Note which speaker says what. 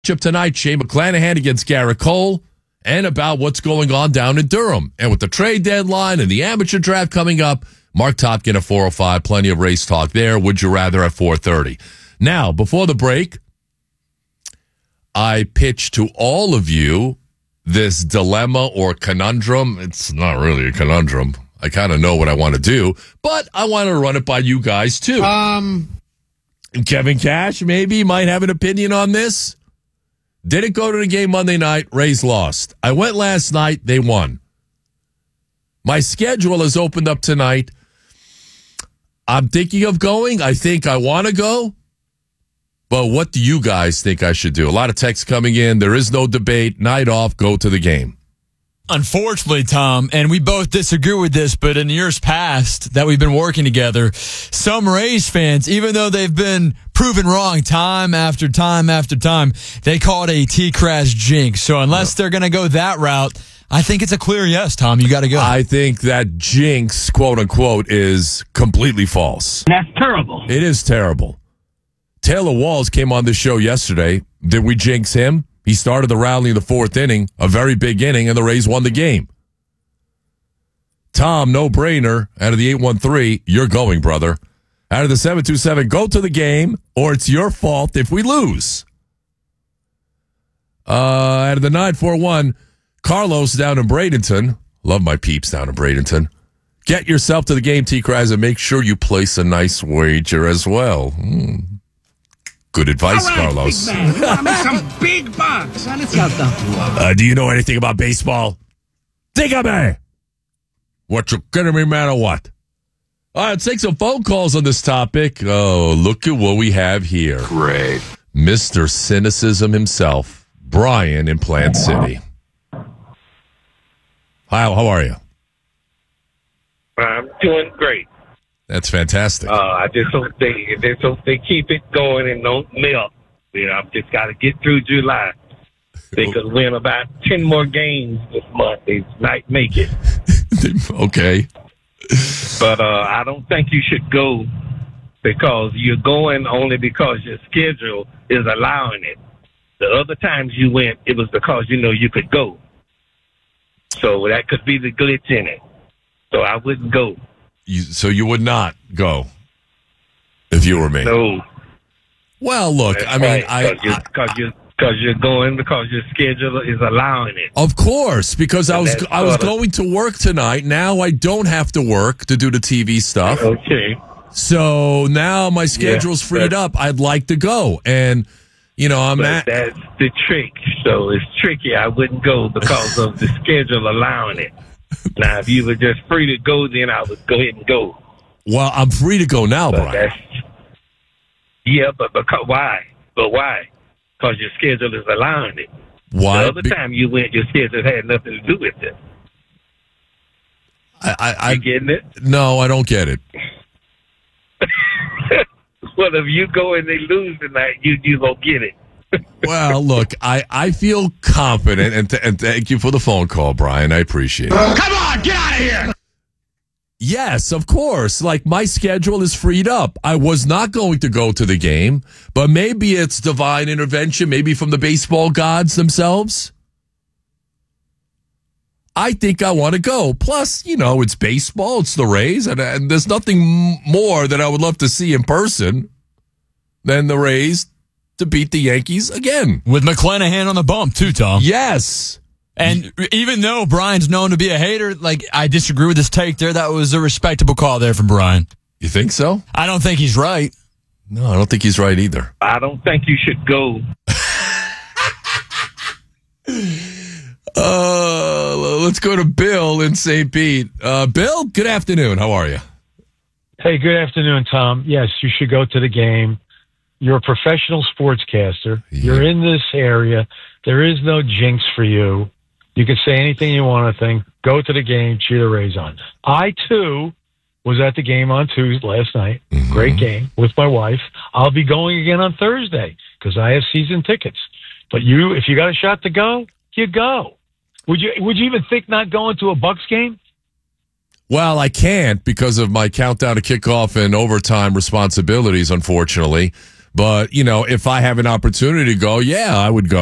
Speaker 1: Tonight, Shane McClanahan against Garrett Cole, and about what's going on down in Durham. And with the trade deadline and the amateur draft coming up, Mark Topkin at 4:05, plenty of race talk there. Would you rather at 4:30? Now, before the break, I pitched to all of you this dilemma or conundrum. It's not really a conundrum. I kind of know what I want to do, but I want to run it by you guys too. Kevin Cash maybe might have an opinion on this. Didn't go to the game Monday night. Rays lost. I went last night. They won. My schedule has opened up tonight. I'm thinking of going. I think I want to go. But what do you guys think I should do? A lot of texts coming in. There is no debate. Night off. Go to the game.
Speaker 2: Unfortunately, Tom, and we both disagree with this, but in years past that we've been working together, some Rays fans, even though they've been proven wrong time after time after time, they call it a T-Crash jinx. So unless they're going to go that route, I think it's a clear yes, Tom. You got to go.
Speaker 1: I think that jinx, quote unquote, is completely false.
Speaker 3: That's terrible.
Speaker 1: It is terrible. Taylor Walls came on the show yesterday. Did we jinx him? He started the rally in the fourth inning, a very big inning, and the Rays won the game. Tom, no-brainer, out of the 813, you're going, brother. Out of the 727, go to the game, or it's your fault if we lose. Out of the 941, Carlos down in Bradenton. Love my peeps down in Bradenton. Get yourself to the game, T-Craz, and make sure you place a nice wager as well. Good advice,
Speaker 3: All right,
Speaker 1: Carlos.
Speaker 3: Big man. You want to make some big bucks, and it's not that.
Speaker 1: Do you know anything about baseball? Dígame! What you kidding me, man, or what? All right, let's take some phone calls on this topic. Oh, look at what we have here.
Speaker 4: Great.
Speaker 1: Mr. Cynicism himself, Brian in Plant City. Hi, how are you?
Speaker 5: I'm doing great.
Speaker 1: That's fantastic.
Speaker 5: I just hope they keep it going and don't melt. You know, I've just got to get through July. They could win about 10 more games this month. They might make it.
Speaker 1: Okay.
Speaker 5: But I don't think you should go because you're going only because your schedule is allowing it. The other times you went, it was because, you could go. So that could be the glitch in it. So I wouldn't go.
Speaker 1: So you would not go if you were me?
Speaker 5: No.
Speaker 1: Well, look,
Speaker 5: That's
Speaker 1: I mean,
Speaker 5: right, because you're going because your schedule is allowing it.
Speaker 1: Of course, because I was going to work tonight. Now I don't have to work to do the TV stuff.
Speaker 5: Okay.
Speaker 1: So now my schedule's freed up. I'd like to go, and
Speaker 5: that's the trick. So it's tricky. I wouldn't go because of the schedule allowing it. Now, if you were just free to go, then I would go ahead and go.
Speaker 1: Well, I'm free to go now, Brian.
Speaker 5: But because why? But why? Because your schedule is allowing it.
Speaker 1: Why?
Speaker 5: The other time you went, your schedule had nothing to do with it. You getting it?
Speaker 1: No, I don't get it.
Speaker 5: Well, if you go and they lose tonight, you gonna get it.
Speaker 1: Well, look, I feel confident, and thank you for the phone call, Brian. I appreciate it.
Speaker 3: Come on, get out of here!
Speaker 1: Yes, of course. Like, my schedule is freed up. I was not going to go to the game, but maybe it's divine intervention, maybe from the baseball gods themselves. I think I want to go. Plus, it's baseball, it's the Rays, and there's nothing more that I would love to see in person than the Rays to beat the Yankees again.
Speaker 2: With McClanahan on the bump, too, Tom.
Speaker 1: Yes.
Speaker 2: And even though Brian's known to be a hater, I disagree with his take there. That was a respectable call there from Brian.
Speaker 1: You think so?
Speaker 2: I don't think he's right.
Speaker 1: No, I don't think he's right either.
Speaker 5: I don't think you should go.
Speaker 1: Let's go to Bill in St. Pete. Bill, good afternoon. How are you?
Speaker 6: Hey, good afternoon, Tom. Yes, you should go to the game. You're a professional sportscaster.
Speaker 1: Yeah.
Speaker 6: You're in this area. There is no jinx for you. You can say anything you want to think. Go to the game, cheer the Rays on. I, too, was at the game on Tuesday last night. Mm-hmm. Great game with my wife. I'll be going again on Thursday because I have season tickets. But if you got a shot to go, you go. Would you even think not going to a Bucks game?
Speaker 1: Well, I can't because of my countdown to kickoff and overtime responsibilities, unfortunately. But, if I have an opportunity to go, yeah, I would go.